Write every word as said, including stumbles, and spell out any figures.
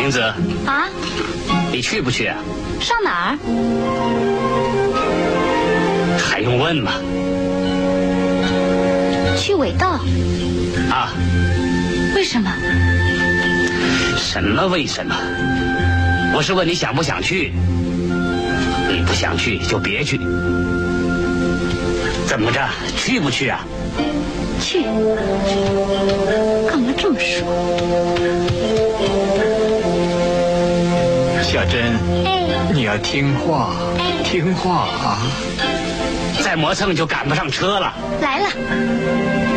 公子啊， 你去不去啊？ 上哪儿？ 还用问吗？ 去尾道。 啊？ 为什么？ 什么为什么？我是问你想不想去。你不想去就别去。怎么着？去不去啊？ 去。干嘛这么说？ 小珍， 哎， 你要听话， 哎， 听话啊！ 再磨蹭就赶不上车了。 来了。